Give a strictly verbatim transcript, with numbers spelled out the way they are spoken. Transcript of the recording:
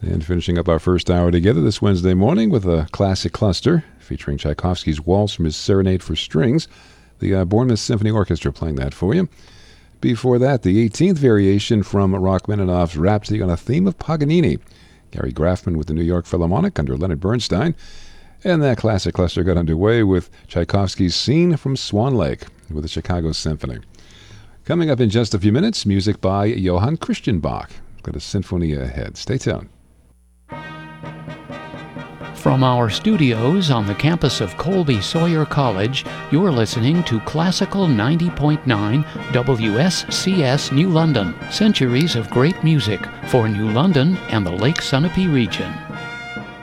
And finishing up our first hour together this Wednesday morning with a classic cluster featuring Tchaikovsky's Waltz from his Serenade for Strings. The uh, Bournemouth Symphony Orchestra playing that for you. Before that, the eighteenth variation from Rachmaninoff's Rhapsody on a Theme of Paganini. Gary Grafman with the New York Philharmonic under Leonard Bernstein. And that classic cluster got underway with Tchaikovsky's Scene from Swan Lake with the Chicago Symphony. Coming up in just a few minutes, music by Johann Christian Bach. Got a symphony ahead. Stay tuned. From our studios on the campus of Colby Sawyer College, you're listening to Classical ninety point nine W S C S New London. Centuries of great music for New London and the Lake Sunapee region.